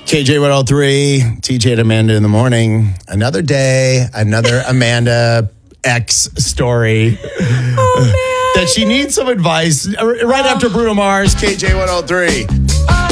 KJ 103, TJ and Amanda in the morning. Another day, another Amanda X story. Oh, man. That she needs some advice right after Bruno Mars, KJ 103.